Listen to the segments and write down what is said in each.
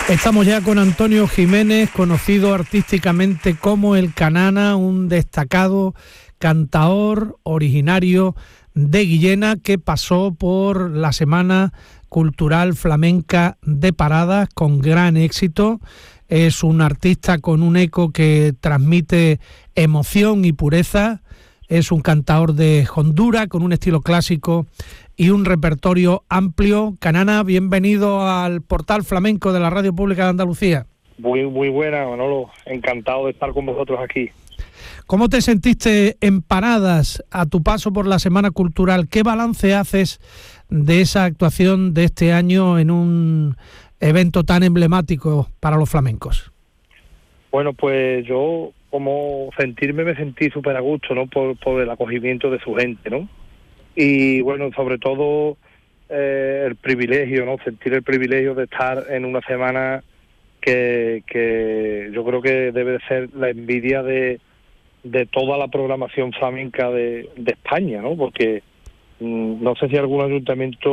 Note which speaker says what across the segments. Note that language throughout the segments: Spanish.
Speaker 1: Estamos ya con Antonio Jiménez, conocido artísticamente como El Canana, un destacado cantaor originario de Guillena que pasó por la Semana Cultural Flamenca de Paradas con gran éxito. Es un artista con un eco que transmite emoción y pureza. Es un cantaor de hondura con un estilo clásico y un repertorio amplio. Canana, bienvenido al Portal Flamenco de la Radio Pública de Andalucía.
Speaker 2: Muy buena, Manolo. Encantado de estar con vosotros aquí.
Speaker 1: ¿Cómo te sentiste en Paradas a tu paso por la Semana Cultural? ¿Qué balance haces de esa actuación de este año en un evento tan emblemático para los flamencos?
Speaker 2: Bueno, pues yo, me sentí súper a gusto, ¿no? Por el acogimiento de su gente, ¿no? Y bueno, sobre todo el privilegio, ¿no? Sentir el privilegio de estar en una semana que yo creo que debe de ser la envidia de toda la programación flamenca de España, ¿no? Porque no sé si algún ayuntamiento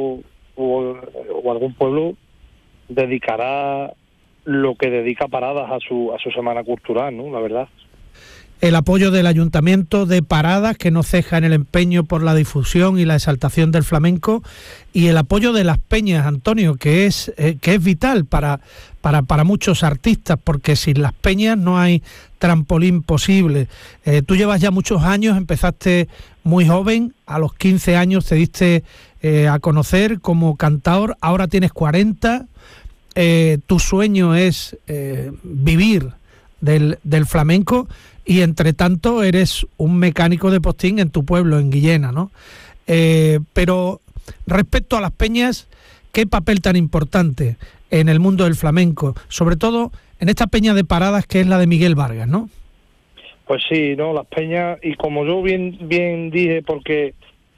Speaker 2: o algún pueblo dedicará lo que dedica Paradas a su semana cultural, ¿no? La verdad.
Speaker 1: El apoyo del Ayuntamiento de Paradas, que no ceja en el empeño por la difusión y la exaltación del flamenco, y el apoyo de las peñas, Antonio, que es vital para muchos artistas, porque sin las peñas no hay trampolín posible. Tú llevas ya muchos años, empezaste muy joven, a los 15 años te diste a conocer como cantaor, ahora tienes 40, tu sueño es vivir del flamenco, y entre tanto eres un mecánico de postín en tu pueblo, en Guillena, ¿no? Pero respecto a las peñas, ¿qué papel tan importante en el mundo del flamenco? Sobre todo en esta peña de Paradas que es la de Miguel Vargas, ¿no?
Speaker 2: Pues sí, no, las peñas, y como yo bien dije, porque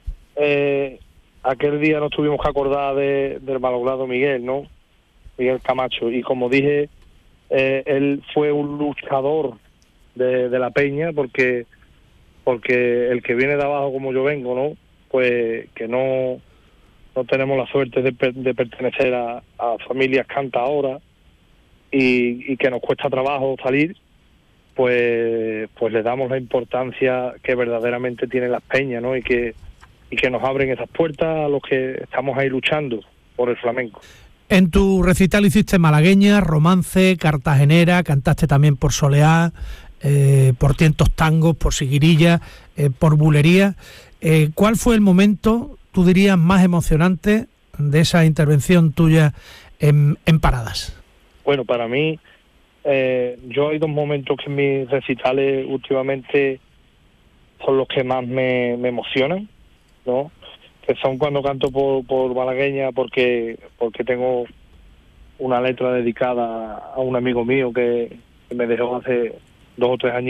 Speaker 2: aquel día nos tuvimos que acordar del malogrado Miguel, ¿no? Miguel Camacho, y como dije, él fue un luchador de la peña, porque el que viene de abajo como yo vengo, ¿no? Pues que no tenemos la suerte de pertenecer a familias cantaoras y que nos cuesta trabajo salir, pues le damos la importancia que verdaderamente tienen las peñas, ¿no? Y que nos abren esas puertas a los que estamos ahí luchando por el flamenco.
Speaker 1: En tu recital hiciste malagueña, romance, cartagenera, cantaste también por soleá, por tientos tangos, por siguirilla, por bulería. ¿Cuál fue el momento, tú dirías, más emocionante de esa intervención tuya en Paradas?
Speaker 2: Bueno, para mí, yo hay dos momentos que en mis recitales últimamente son los que más me emocionan, ¿no? Que son cuando canto por malagueña, porque tengo una letra dedicada a un amigo mío que me dejó hace 2 o 3 años.